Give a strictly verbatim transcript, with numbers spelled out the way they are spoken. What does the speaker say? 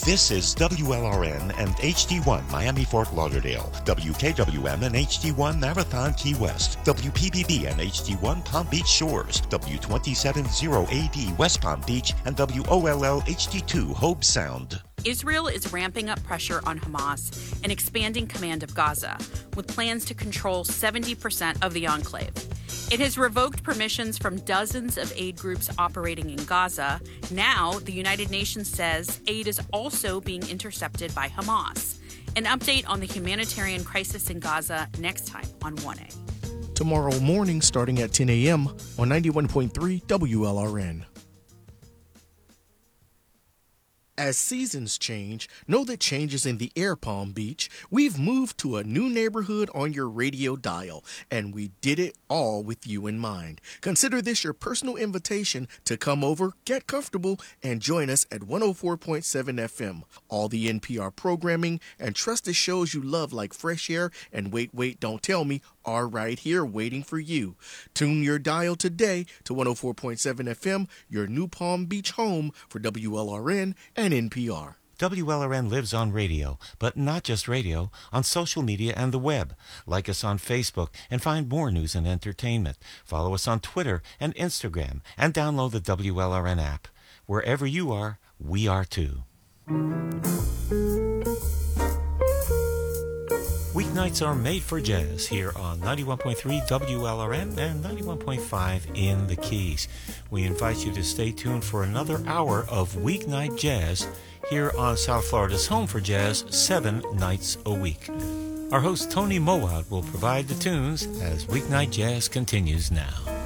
This is W L R N and H D one Miami Fort Lauderdale, W K W M and H D one Marathon Key West, W P B B and H D one Palm Beach Shores, W twenty-seven zero A D West Palm Beach, and W O L L H D two Hobe Sound. Israel is ramping up pressure on Hamas and expanding command of Gaza, with plans to control seventy percent of the enclave. It has revoked permissions from dozens of aid groups operating in Gaza. Now, the United Nations says aid is also being intercepted by Hamas. An update on the humanitarian crisis in Gaza next time on one A. Tomorrow morning starting at ten a.m. on ninety-one point three W L R N. As seasons change, know that change is in the air, Palm Beach. We've moved to a new neighborhood on your radio dial, and we did it all with you in mind. Consider this your personal invitation to come over, get comfortable, and join us at one oh four point seven F M. All the N P R programming and trusted shows you love like Fresh Air and Wait, Wait, Don't Tell Me are right here waiting for you. Tune your dial today to one oh four point seven F M, your new Palm Beach home for W L R N and N P R. W L R N lives on radio, but not just radio, on social media and the web. Like us on Facebook and find more news and entertainment. Follow us on Twitter and Instagram, and download the W L R N app. Wherever you are, we are too. Weeknights are made for jazz here on ninety-one point three W L R N and ninety-one point five in the Keys. We invite you to stay tuned for another hour of weeknight jazz here on South Florida's home for jazz seven nights a week. Our host Tony Mowat will provide the tunes as weeknight jazz continues now.